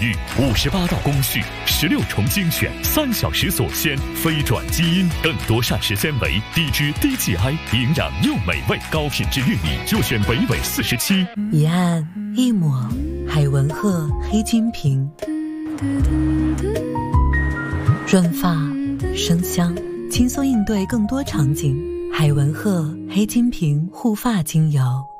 育，58道工序，16重精选，3小时锁鲜，非转基因，更多膳食纤维，低脂低 GI， 营养又美味，高品质玉米就选北纬47。 一按一抹，海文鹤黑金瓶，润发生香，轻松应对更多场景。海文鹤黑金瓶护发精油。